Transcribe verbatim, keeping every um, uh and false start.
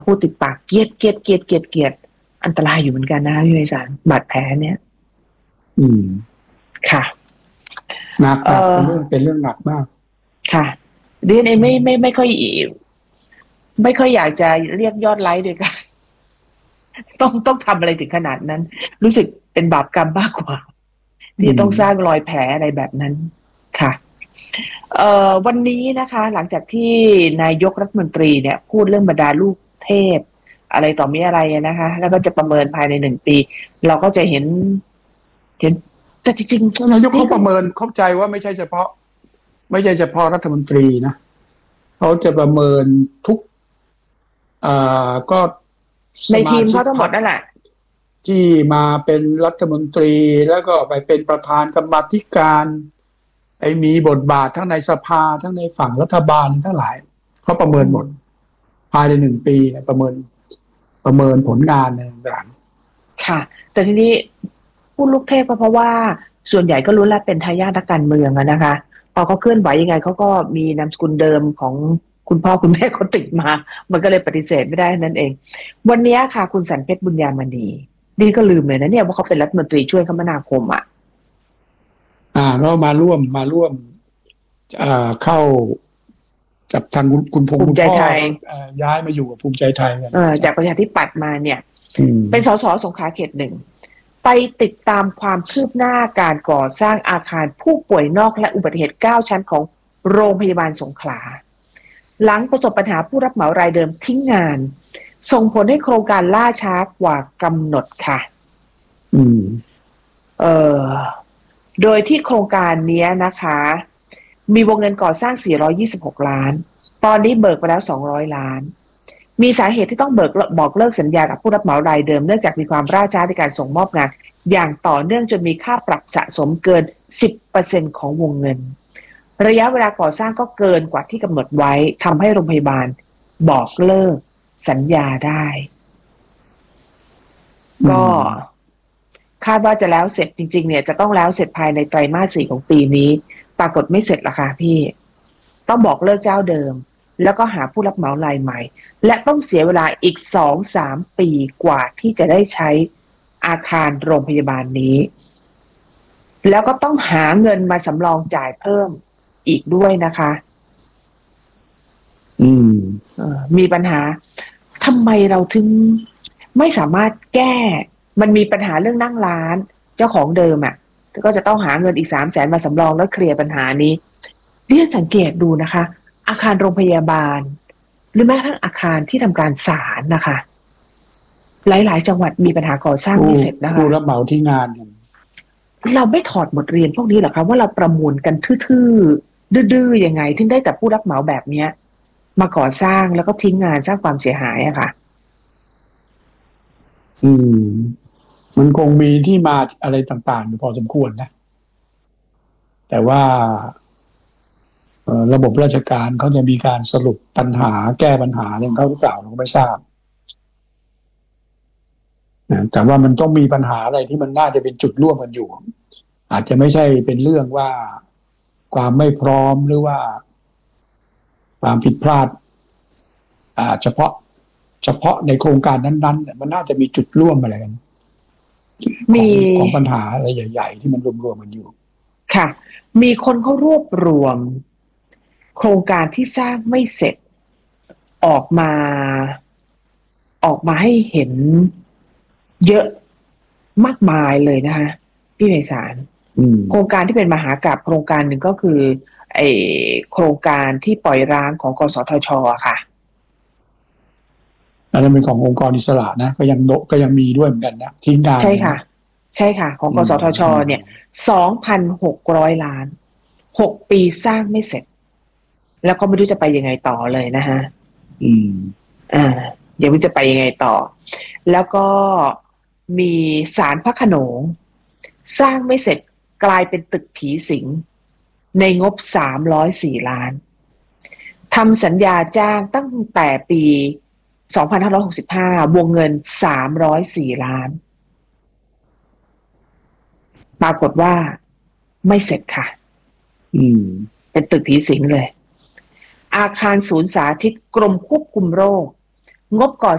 พูดติดปากเกลียดเกลียดเกลียดเกลียดเกลียดอันตรายอยู่เหมือนกันนะพี่ไพศาลบาดแผลเนี่ยอืมค่ะหนักหนักเป็นเรื่องเป็นเรื่องหนักมากค่ะเดียนเอไม่ไม่ไม่ค่อยไม่ค่อยอยากจะเรียกยอดไลค์ด้วยกันต้องต้องทำอะไรถึงขนาดนั้น รู้สึกเป็นบาปกรรมมากกว่าที่ต้องสร้างรอยแผลอะไรแบบนั้นค่ะเอ่อวันนี้นะคะหลังจากที่นายกรัฐมนตรีเนี่ยพูดเรื่องบรรดาลูกเทพอะไรต่อมีอะไรนะคะแล้วก็จะประเมินภายในหนึ่งปีเราก็จะเห็นเห็นแต่จริงๆนายกเขาประเมินเข้าใจว่าไม่ใช่เฉพาะไม่ใช่เฉพาะรัฐมนตรีนะเขาจะประเมินทุกอ่าก็ในทีมเขาทั้งหมดนั่นแหละที่มาเป็นรัฐมนตรีแล้วก็ไปเป็นประธานกรรมาธิการไอ้มีบทบาททั้งในสภาทั้งในฝั่งรัฐบาลทั้งหลายเขาประเมินหมดภายในหนึ่งปีเนี่ยประเมินประเมินผลงานในต่างๆค่ะแต่ทีนี้พูดลูกเทพก็เพราะว่าส่วนใหญ่ก็รู้แล้วเป็นทายาทนักการเมืองอะนะคะพอเขาเคลื่อนไหวยังไงเขาก็มีนามสกุลเดิมของคุณพ่อคุณแม่เขาติดมามันก็เลยปฏิเสธไม่ได้นั่นเองวันนี้ค่ะคุณสันเพชรบุญญามณีนี่ก็ลืมเลยนะเนี่ยว่าเขาเป็นรัฐมนตรีช่วยคมนาคมอ่ะอ่าก็มาร่วมมาร่วมอ่าเข้ากับทางคุณพงษ์คุณพ่อย้ายมาอยู่กับภูมิใจไทยกันจากประชาธิปัตย์มาเนี่ยเป็นสสสงขลาเขตหนึ่งไปติดตามความคืบหน้าการก่อสร้างอาคารผู้ป่วยนอกและอุบัติเหตุเก้าชั้นของโรงพยาบาลสงขลาหลังประสบปัญหาผู้รับเหมารายเดิมทิ้งงานส่งผลให้โครงการล่าช้ากว่ากำหนดค่ะอืมเอ่อโดยที่โครงการนี้นะคะมีวงเงินก่อสร้างสี่ร้อยยี่สิบหกล้านตอนนี้เบิกไปแล้วสองร้อยล้านมีสาเหตุที่ต้องเบิกบอกเลิกสัญญากับผู้รับเหมารายเดิมเนื่องจากมีความล่าช้าในการส่งมอบงานอย่างต่อเนื่องจนมีค่าปรับสะสมเกิน สิบเปอร์เซ็นต์ ของวงเงินระยะเวลาก่อสร้างก็เกินกว่าที่กำหนดไว้ทำให้โรงพยาบาลบอกเลิกสัญญาได้ก็คาดว่าจะแล้วเสร็จจริงๆเนี่ยจะต้องแล้วเสร็จภายในไตรมาสสี่ของปีนี้ปรากฏไม่เสร็จละค่ะพี่ต้องบอกเลิกเจ้าเดิมแล้วก็หาผู้รับเหมารายใหม่และต้องเสียเวลาอีก สองถึงสาม ปีกว่าที่จะได้ใช้อาคารโรงพยาบาลนี้แล้วก็ต้องหาเงินมาสำรองจ่ายเพิ่มอีกด้วยนะคะอืมมีปัญหาทำไมเราถึงไม่สามารถแก้มันมีปัญหาเรื่องนั่งร้านเจ้าของเดิมอ่ะก็จะต้องหาเงินอีกสามแสนมาสำรองแล้วเคลียร์ปัญหานี้เรียนสังเกตดูนะคะอาคารโรงพยาบาลหรือแม้กระทั่งอาคารที่ทำการศาลนะคะหลายๆจังหวัดมีปัญหาก่อสร้างไม่เสร็จนะคะผู้รับเหมาที่งานเราไม่ถอดบทเรียนพวกนี้หรอคะว่าเราประมูลกันทื่อๆดื้อๆยังไงถึงได้แต่ผู้รับเหมาแบบเนี้ยมาก่อสร้างแล้วก็ทิ้งงานสร้างความเสียหายอะค่ะอืมมันคงมีที่มาอะไรต่างๆอยู่พอสมควรนะแต่ว่าระบบราชการเขาจะมีการสรุปปัญหาแก้ปัญหาเรื่องเขาหรือเปล่าเราก็ไม่ทราบแต่ว่ามันต้องมีปัญหาอะไรที่มันน่าจะเป็นจุดร่วมกันอยู่อาจจะไม่ใช่เป็นเรื่องว่าความไม่พร้อมหรือว่าความผิดพลาดอ่าเฉพาะเฉพาะในโครงการนั้นๆมันน่าจะมีจุดร่วมอะไรกันมีของปัญหาอะไรใหญ่ๆที่มันรวมๆกันอยู่ค่ะมีคนเขารวบรวมโครงการที่สร้างไม่เสร็จออกมาออกมาให้เห็นเยอะมากมายเลยนะคะพี่ไพศาลโครงการที่เป็นมหากาพย์โครงการหนึ่งก็คือไอโครงการที่ปล่อยร้างของกสทช.ค่ะอันนั้นเป็นขององค์กรอิสระนะก็ยังโดก็ยังมีด้วยเหมือนกันนะทิ้งงานใช่ค่ะใช่ค่ะของกสทช.เนี่ย สองพันหกร้อย ล้านหกปีสร้างไม่เสร็จแล้วก็ไม่รู้จะไปยังไงต่อเลยนะฮะอืมอ่ายังไม่รู้จะไปยังไงต่อแล้วก็มีศาลพระโขนงสร้างไม่เสร็จกลายเป็นตึกผีสิงในงบสามร้อยสี่ล้านทำสัญญาจ้างตั้งแต่ปีสองพันห้าร้อยหกสิบห้าวงเงินสามร้อยสี่ล้านปรากฏว่าไม่เสร็จค่ะอืมเป็นตึกผีสิงเลยอาคารศูนย์สาธิตกรมควบคุมโรคงบก่อ